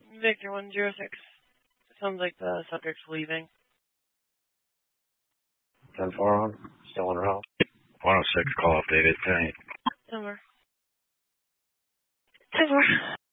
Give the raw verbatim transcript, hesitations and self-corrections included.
Victor one zero six. Sounds like the subject's leaving. ten four on. Still on route. one oh six, call updated. ten eight. Over. ten four.